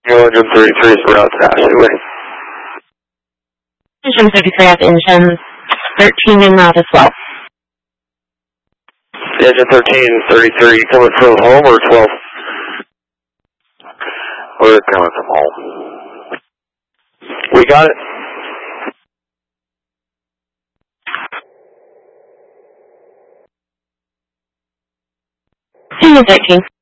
Engine 33 is route to Ashley. Engine 33 at engine 13 and route as well. Engine 33 coming from home or 12? We're coming from home. We got it. Engine 13.